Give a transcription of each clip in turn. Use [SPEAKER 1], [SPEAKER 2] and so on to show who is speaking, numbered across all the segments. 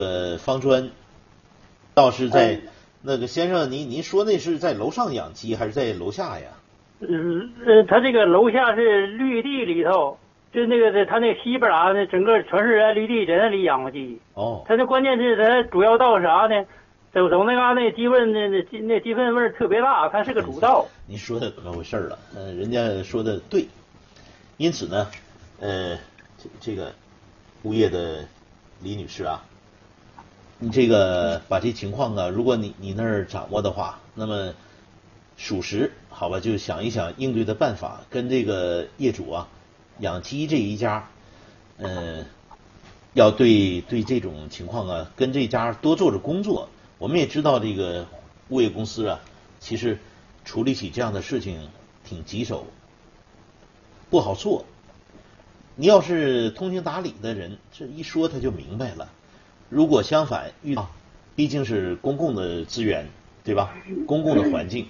[SPEAKER 1] 方砖，倒是在那个先生，您说那是在楼上养鸡还是在楼下呀？
[SPEAKER 2] 他这个楼下是绿地里头，就那个他那西边那整个全是绿地，在那里养过鸡。
[SPEAKER 1] 哦，
[SPEAKER 2] 他这关键是他主要道啥呢？走那嘎那鸡粪那鸡粪味儿特别大，它是个主道。
[SPEAKER 1] 您说的怎么回事了？人家说的对，因此呢，这个物业的李女士啊，你这个把这情况啊，如果你那儿掌握的话，那么属实好吧，就想一想应对的办法，跟这个业主啊养鸡这一家，要对这种情况啊，跟这家多做着工作。我们也知道这个物业公司啊，其实处理起这样的事情挺棘手，不好做。你要是通情达理的人，这一说他就明白了。如果相反遇到，毕竟是公共的资源，对吧？公共的环境，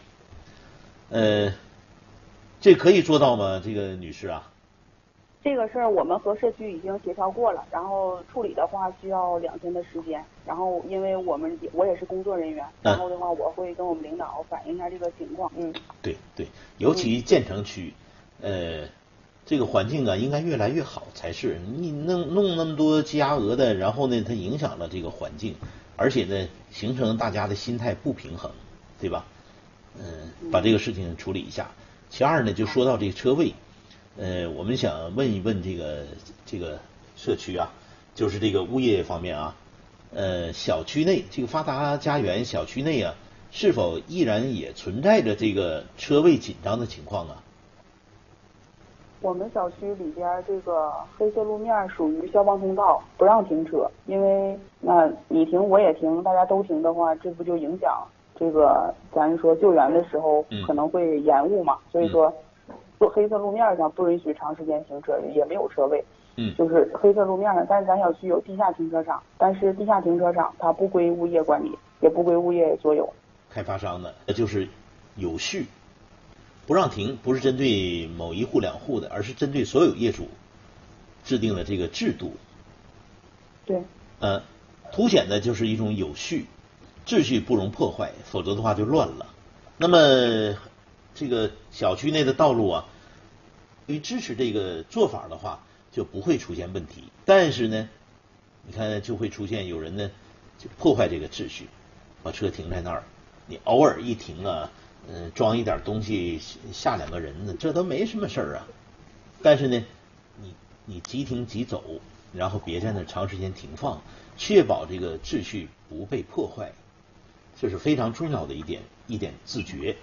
[SPEAKER 1] 这可以做到吗？这个女士啊？
[SPEAKER 3] 这个事儿我们和社区已经协调过了，然后处理的话需要2天的时间。然后因为我也是工作人员，然后的话我会跟我们领导反映一下这个情况。
[SPEAKER 1] 对，尤其建成区，这个环境啊应该越来越好才是。你弄那么多鸡鸭鹅的，然后呢，它影响了这个环境，而且呢，形成大家的心态不平衡，对吧？把这个事情处理一下。其二呢，就说到这个车位。我们想问一问这个社区啊，就是这个物业方面啊，小区内这个发达家园小区内啊，是否依然也存在着这个车位紧张的情况啊？
[SPEAKER 3] 我们小区里边这个黑色路面属于消防通道，不让停车，因为那你停我也停，大家都停的话，这不就影响这个咱说救援的时候可能会延误嘛，所以说。做黑色路面上不允许长时间停车，也没有车位。就是黑色路面上，但是咱小区有地下停车场，但是地下停车场它不归物业管理，也不归物业所有。
[SPEAKER 1] 开发商的就是有序，不让停，不是针对某一户两户的，而是针对所有业主制定了这个制度。
[SPEAKER 3] 对。
[SPEAKER 1] 凸显的就是一种有序，秩序不容破坏，否则的话就乱了。那么这个小区内的道路啊，对于支持这个做法的话，就不会出现问题。但是呢，你看就会出现有人呢就破坏这个秩序，把车停在那儿，你偶尔一停啊，装一点东西下2个人呢，这都没什么事儿啊。但是呢，你即停即走，然后别在那长时间停放，确保这个秩序不被破坏，这是非常重要的一点自觉。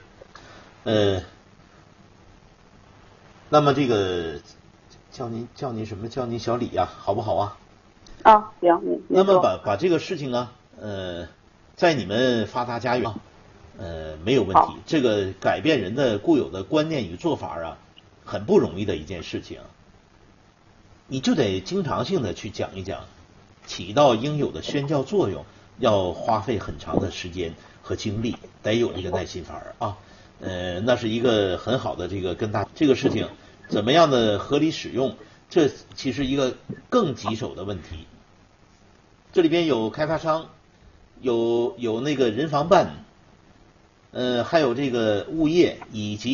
[SPEAKER 1] 那么这个叫您什么？叫您小李呀，好不好啊？
[SPEAKER 3] 行。
[SPEAKER 1] 那么把这个事情啊，在你们发达家园，没有问题。这个改变人的固有的观念与做法啊，很不容易的一件事情。你就得经常性的去讲一讲，起到应有的宣教作用，要花费很长的时间和精力，得有这个耐心法啊。那是一个很好的这个事情怎么样的合理使用，这其实一个更棘手的问题。这里边有开发商，有那个人防办，还有这个物业以及